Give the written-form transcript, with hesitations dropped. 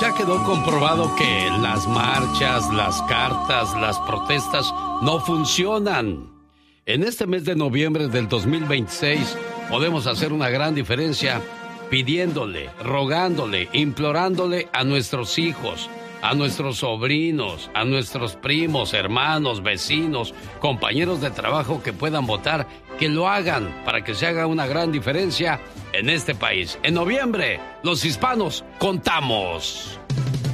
Ya quedó comprobado que las marchas, las cartas, las protestas no funcionan. En este mes de noviembre del 2026 podemos hacer una gran diferencia pidiéndole, rogándole, implorándole a nuestros hijos, a nuestros sobrinos, a nuestros primos, hermanos, vecinos, compañeros de trabajo que puedan votar, que lo hagan para que se haga una gran diferencia en este país. En noviembre, los hispanos contamos.